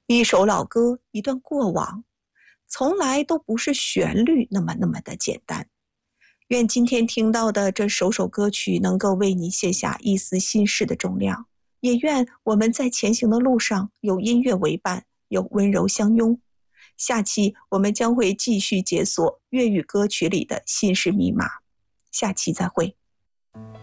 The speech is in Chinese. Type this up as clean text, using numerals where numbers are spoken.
一首老歌，一段过往，从来都不是旋律那么的简单。愿今天听到的这首歌曲能够为你卸下一丝心事的重量，也愿我们在前行的路上有音乐为伴，有温柔相拥。下期我们将会继续解锁粤语歌曲里的心事密码，下期再会。